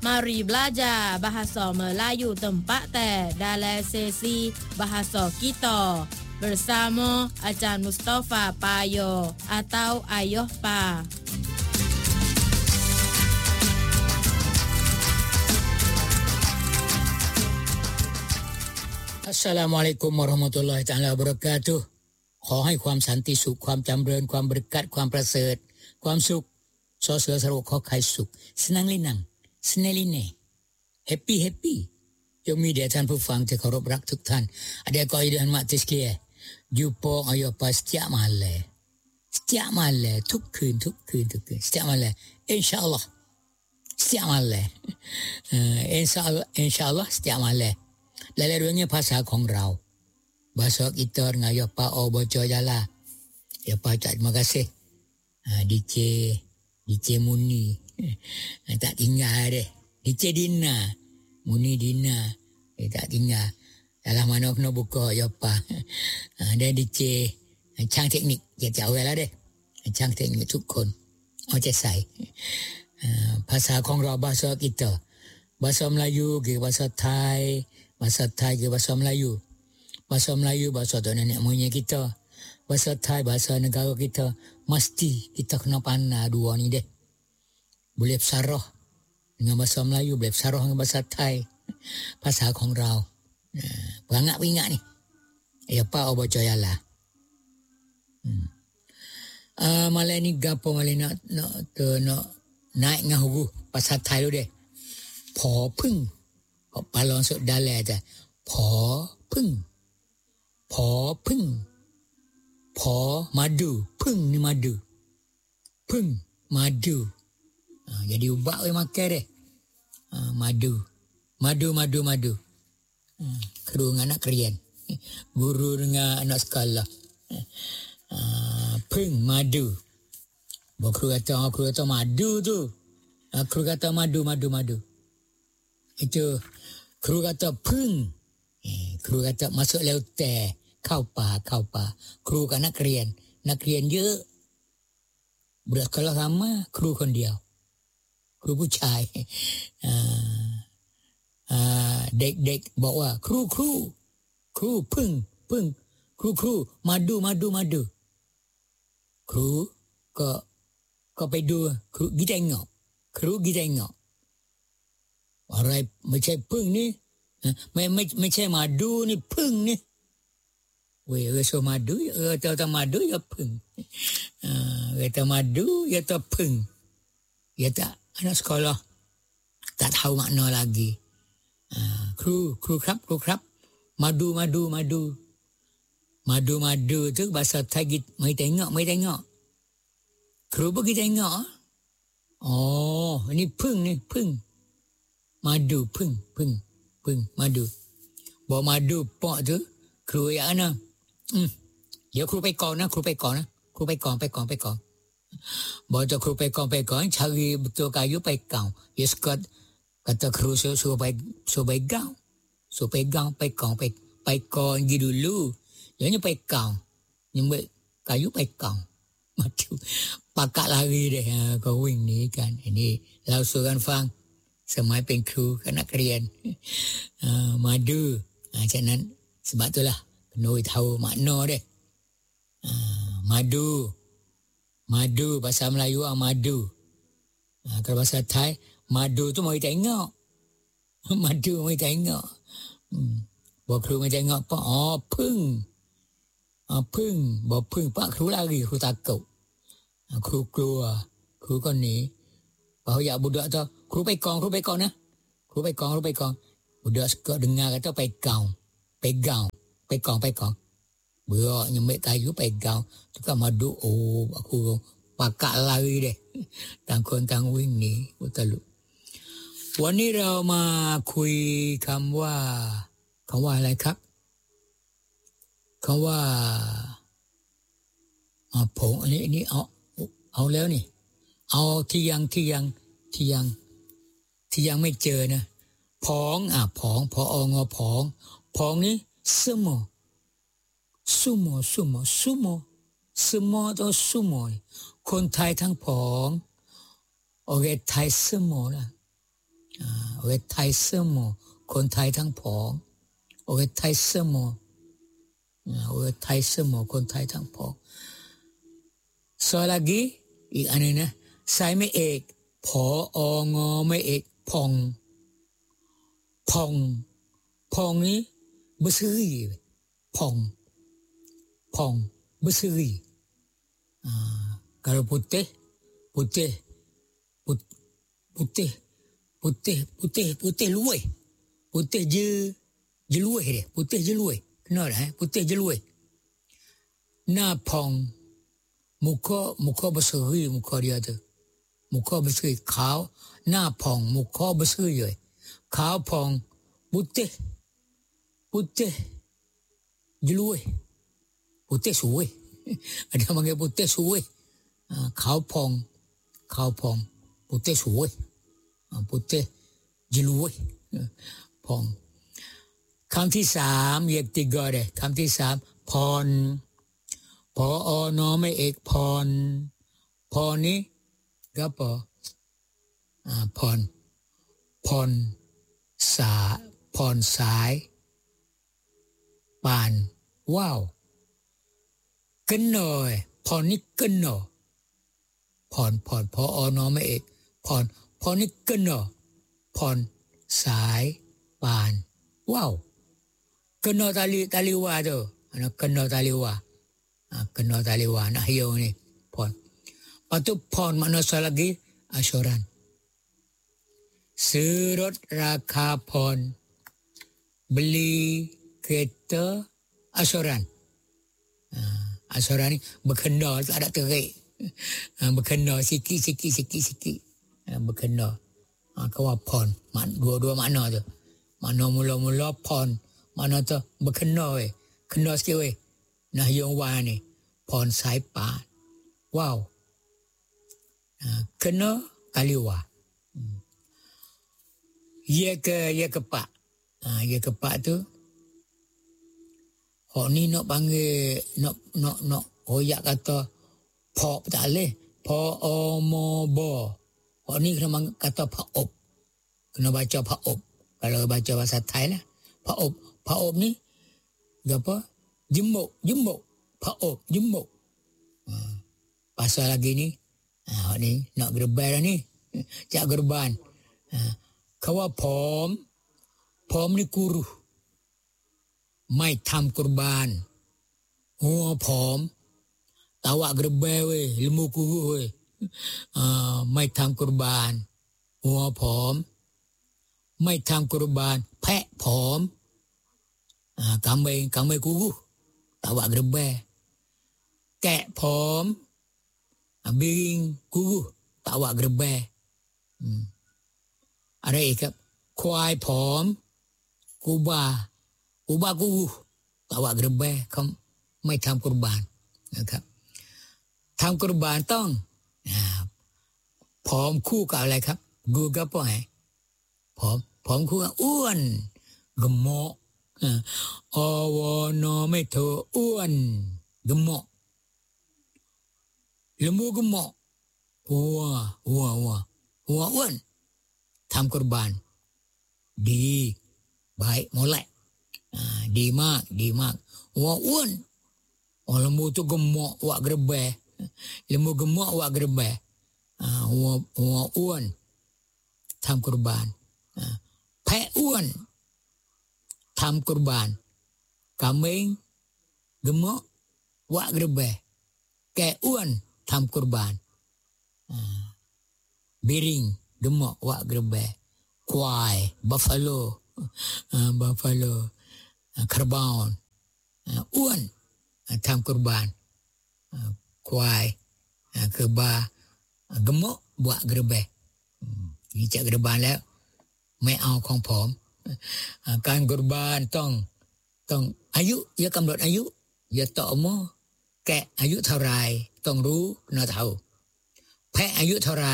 Mari belajar bahasa Melayu tempat dalam sesi bahasa kita bersama Encik Mustafa Payo atau Ayah Pa. Assalamualaikum warahmatullahi taala wabarakatuh ขอให้ความสันติสุขความจำเริญความบริกัดความประเสริฐความสุขสอเสือสรุขอใครสุข senang lenang seneline happy happy จงมีแด่ท่านผู้ฟังที่เคารพรักทุกท่าน Adik dan mak sekalian jumpa Ayah Pa setiap malam ทุกคืน setiap malam insyaallah setiap malam insyaallah setiap malam lalu-lalunya bahasa ของเรา bahasa kita dengan Ayah Pa Bocor Jala. Ayah Pa terima kasih. DJ Muni. Tak tinggal deh. DJ Dina. Muni Dina. Tak tinggal. Dalam mana kena buka Ayah Pa. Dan DJ ช่างเทคนิคอย่าจะเอาไว้แล้วเด้ช่างเทคนิคทุกคนเอาใจใส่ภาษาของเรา bahasa kita bahasa Melayu ke bahasa Thai bahasa Thai ke bahasa Melayu bahasa tok nenek moyang kita bahasa Thai bahasa negara kita mesti kita kena pandai dua ni deh boleh bersarah dengan bahasa Melayu boleh bersarah dengan bahasa Thai ภาษาของเราingat ni ya Pa Bocor Jala malam ni gapo malam nak naik ngah huru bahasa Thai lu deh ผอพึ่งปาลอนสุดดาแลจ้ะผอพึ่งผอมาดูพึ่งni madu พึ่ง madu jadi ubak we makan deh madu guru dengan anak kerian guru dengan anak sekolah พึ่ง madu kru kata madu tu kru kata madu itu kru kata พึ่ง ครูก็จะmasukแล้วแต่เข้าป่าครูกับนักเรียนเยอะbudak sekolah sama ครูคนเดียวครูผู้ชายเด็กบอกว่าครูพึ่งครูมาดูครูก็ไปดูครูกีแตงเงาะอะไรไม่ใช่พึ่งนี่ไม่ใช่มาดูนี่พึ่งนี่เว้ยso madu ta madu ya พึ่งta madu ya ta พึ่ง ya tak anak sekolah tak tahu makna lagi ครูครับmadu tu bahasa Thai mai tengok ครูpergi tengok oh ini พึ่ง madu พึ่ง madu บอก madu ปอtu ครูya ana เดี๋ยวครูไปก่อนนะครูไปก่อนบอกจะครูไปก่อน cari betul kayu ไปก่อน yes kata kru suruh pegangไปก่อน pergi dulu jangan pegang nyembek kayu pegang madu pakak lari deh kau wing ni kan ini เราสู่กันฟังสมัยเป็นครูกับนักเรียนมาดูฉะนั้น sebab itulah kena tahu makna deh madu bahasa Melayu madu kalau bahasa Thai madu tu mai tengokบอกครูmai tengok apaพึ่งบอกพึ่งpakครูlariครูtakutครูกลัวครูก็หนีบอกอยากbudak tu ครูไปกองนะครูไปกองbudak suka dengar kata pegang เบื่อยังไม่ตายอยู่pegang tu kan madu aku pakak lari deh ต่างคนต่างวิ่งหนีอุตลุวันนี้เรามาคุยคำว่าอะไรครับคำว่าผงอันนี้เอาแล้วนี่เอาที่ยังไม่เจอนะผองผองพองผองนี่ซุโมตัวซุโมคนไทยทั้งผองโอเคไทยซุโมนะโอเคไทยเสมอคนไทยทั้งผองโอเคไทยเสมอโอเคไทยเสมอคนไทยทั้งผองsoal lagiอีกอันนึงนะใส่ไม่เอกผอองอไม่เอกพองพองพองนี้berseri pong pong berseri kalau putih putih putih putih putih putih luwih putih je luwih dia putih je luwih kena dah putih je luwih na pong muka berseri muka dia tu muka berseri khao na pong muka berseri khao pong putih putih jeluih putih suwih ada panggil putih suwih khao pong putih suwih putih jeluih pong คำที่3แยกติกาเด้คำที่3พรพอนอไม่เอกพรพรนี้ก็พพรพรสาพรสายปานว้าวกันหน่อยพรนี้กันหน่อพรพอนอไม่เอกพรนี้กันหน่อพรสายปานว้าวกันหน่อตาลิวาtuกันหน่อตาลิวาkena taliwa nak hiu ni pon. Patu pon makna soal lagi asuran. Surut raka pon beli kereta asuran. Asuran ni berkena tak ada terik. Berkena sikit. Berkena. Kawa pon dua-dua makna tu. Makna mula-mula pon, makna tu berkena weh. Kena sikit weh. Nah yang wah ni pon sai pan wow kena kaliwa ye ke pak tu hok ni nak panggil nak hoyak kata pok tak leh po omobo hok ni kena kata paop kena baca paop kalau baca bahasa Thai lah paop ni apa jemuk paop jemuk pasal lagi ni nak gerban ni cak gerban kawa pom ni kuruh mai tham kurban pom tawak gerban we lemu kuruh we mai tham kurban pom mai tham kurban pek pom kambing kuruh tawak gerban kek pom biring kuruh tawak gerban ada ikat kuai pom kuba kuruh tawak gerban kam mai tham kurban นะครับทำกุรบานต้องผอมคู่กับอะไรครับกูก็ป้อยผอมคู่กับอ้วนกะหมออวนอไม่โทอ้วนกะหมอละมูกะหมอหัวอ้วนทำกุรบานดี baik molekดีมากหัวอ้วนlembu tu gemuk wak gerbeh lembu gemuk wak gerbehหัวอ้วนทำกุรบานแพะอ้วนทำกุรบานกำเมงgemukวะกระเบะแกะอ้วนทำกุรบานbiring gemukวะกระเบะควายbuffalo kerbauอ้วนทำกุรบานควายkerbau gemukวะกระเบะนี่จะกระบานแล้วไม่เอาของผอมการกุรบานต้องอายุอย่ากำหนดอายุอย่าต่อมอแกะอายุเท่าไรต้องรู้นะเท่าแพะอายุเท่าไร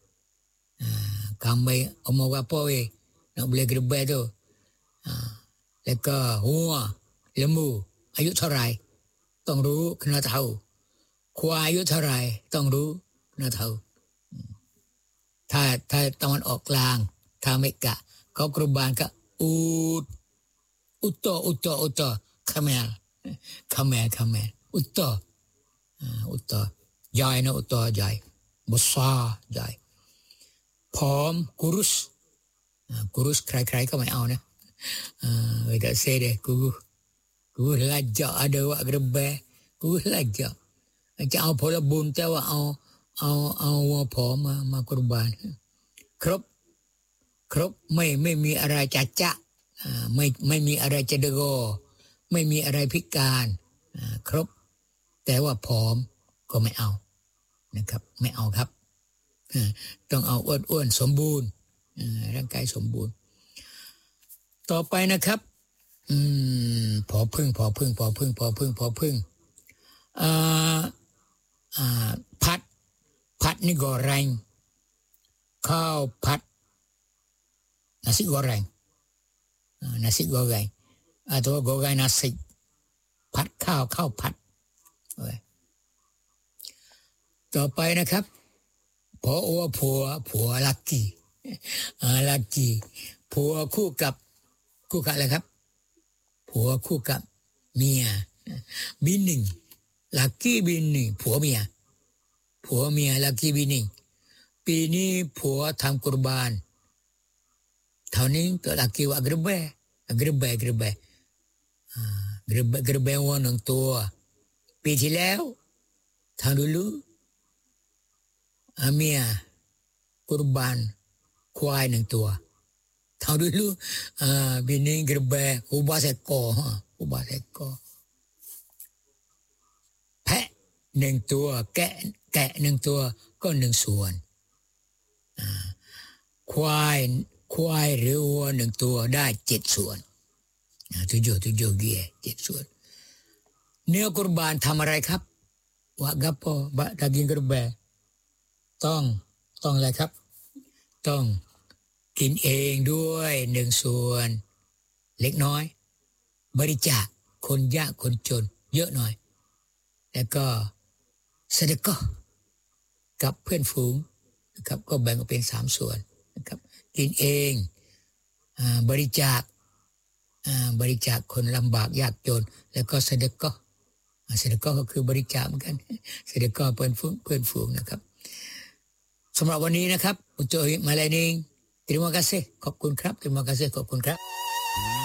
kami umur berapa weh nak beli gerbek tuแล้วก็หัวเlembuอายุเท่าไรต้องรู้kena tahu ควายอายุเท่าไรต้องรู้kena tahu ถ้าตะวันออกกลางถ้าไม่กะเขากรุบานก็อุตโตคาเมลอุตโตใหญ่นะอุตโตใหญ่besarใหญ่ผอมkurus ใครๆก็ไม่เอานะtak say deh kurus lajak ada wak gerbeh kurus lajakจะเอาผลบุญแต่ว่าเอาวัวผอมมากุรบานครบไม่มีอะไรจะจะไม่มีอะไรจะเดโกไม่มีอะไรพิการครบแต่ว่าผอมก็ไม่เอานะครับไม่เอาครับต้องเอาอ้วนๆสมบูรณ์ร่างกายสมบูรณ์ต่อไปนะครับพอพึ่งผัดนี่gorengข้าวผัดnasi goreng atau goreng nasi ผัดข้าวผัดต่อไปนะครับผัวลักกี้ผัวคู่กับอะไรครับผัวคู่กับเมียบินหนึ่งลักกี้บินหนึ่งผัวเมียลักกี้บินหนึ่งปีนี้ผัวทำกุรบานเท่านี้ตัวลักกี้ว่ากระเบวัวหนึ่งตัวปีที่แล้วทางduluเมียกุรบานควายหนึ่งตัวทางduluปีนี้กระเบubah seekor แพะหนึ่งตัวแกะหนึ่งตัวก็หนึ่งส่วนควายหรือวัวหนึ่งตัวได้7 ส่วน7 ส่วนเนื้อกุรบานทำอะไรครับวะกัปโปบะดากิงกระเบต้องอะไรครับต้องกินเองด้วย1 ส่วนเล็กน้อยบริจาคคนยากคนจนเยอะหน่อยแล้วก็ซะดะกอฮ์กับเพื่อนฝูงนะครับก็แบ่งออกเป็น3 ส่วนนะครับกินเองบริจาคคนลำบากยากจนแล้วก็ซะดะกอฮ์ก็คือบริจาคเหมือนกันซะดะกอฮ์เพื่อนฝูงนะครับสำหรับวันนี้นะครับuntuk malam ini terima kasih ขอบคุณครับ